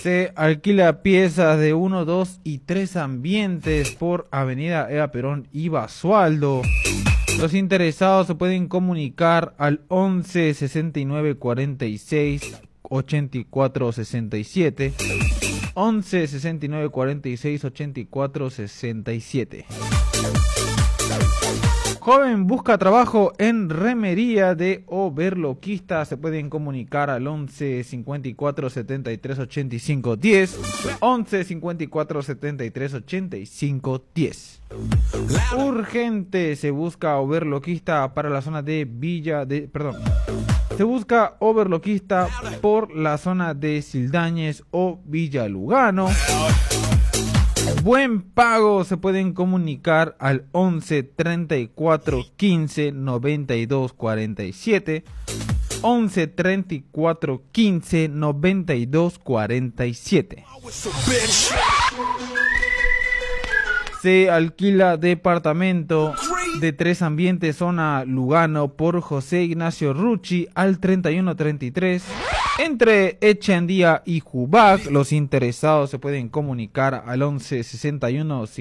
Se alquila piezas de 1, 2 y 3 ambientes por Avenida Eva Perón y Basualdo. Los interesados se pueden comunicar al 11 69 46 84 67. 11 69 46 84 67. Joven busca trabajo en remería de Overloquista. Se pueden comunicar al 11 54 73 85 10. 11 54 73 85 10. Urgente, se busca Overloquista para la zona de se busca Overloquista por la zona de Sildañez o Villa Lugano. Buen pago, se pueden comunicar al 11 34 15 92 47. 11 34 15 92 47. Se alquila departamento de 3 ambientes zona Lugano por José Ignacio Rucci al 3133 entre Echandía y Jubac. Los interesados se pueden comunicar al 11 61